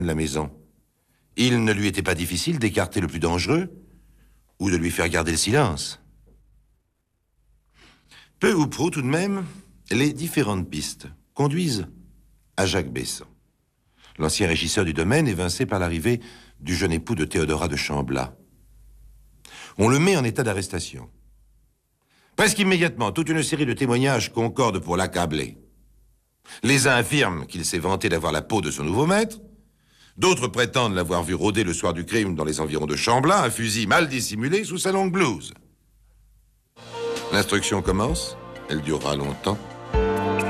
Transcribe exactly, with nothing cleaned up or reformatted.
la maison. Il ne lui était pas difficile d'écarter le plus dangereux ou de lui faire garder le silence. Peu ou prou, tout de même, les différentes pistes conduisent à Jacques Besson. L'ancien régisseur du domaine évincé par l'arrivée du jeune époux de Théodora de Chamblat. On le met en état d'arrestation. Presque immédiatement, toute une série de témoignages concordent pour l'accabler. Les uns affirment qu'il s'est vanté d'avoir la peau de son nouveau maître. D'autres prétendent l'avoir vu rôder le soir du crime dans les environs de Chamblat, un fusil mal dissimulé sous sa longue blouse. L'instruction commence, elle durera longtemps.